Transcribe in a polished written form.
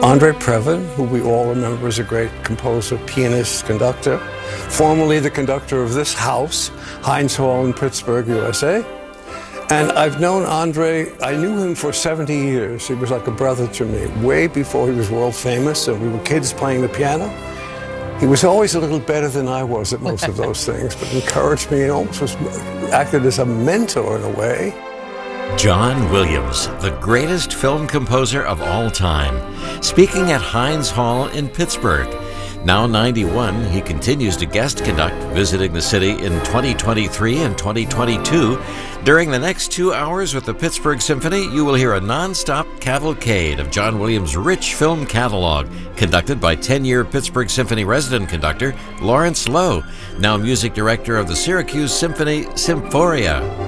Andre Previn, who we all remember as a great composer, pianist, conductor, formerly the conductor of this house, Heinz Hall in Pittsburgh, USA. And I've known Andre, I knew him for 70 years. He was like a brother to me, way before he was world famous and we were kids playing the piano. He was always a little better than I was at most of those things, but encouraged me and almost acted as a mentor in a way. John Williams, the greatest film composer of all time, speaking at Heinz Hall in Pittsburgh. Now 91, he continues to guest conduct, visiting the city in 2023 and 2022. During the next 2 hours with the Pittsburgh Symphony, you will hear a non-stop cavalcade of John Williams' rich film catalog, conducted by 10-year Pittsburgh Symphony resident conductor Lawrence Lowe, now music director of the Syracuse Symphony Symphoria.